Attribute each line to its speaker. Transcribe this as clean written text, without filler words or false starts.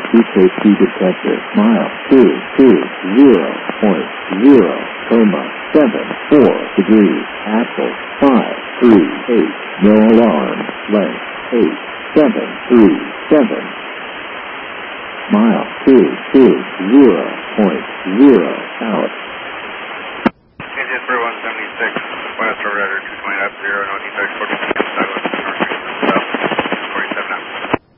Speaker 1: EKG detector. Mile 220.0, 7.4 degrees. Apple 538. No alarm. Length 8737. Mile 220.0 out.
Speaker 2: Engine 4176, West Rider 220 up 0, no defects, 14 Douglas.